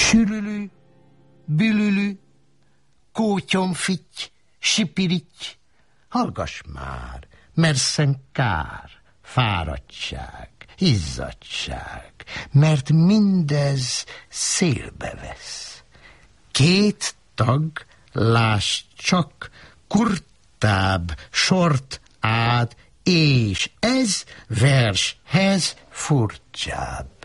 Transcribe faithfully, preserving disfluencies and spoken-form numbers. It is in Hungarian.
Sülülü, bülülü, kótyomfitty, sipiritty. Hallgass már, merszen kár, fáradtság, izzadtság, mert mindez szélbe vesz. Két tag, láss csak, kurtább, sort ád, és ez vershez furcsább.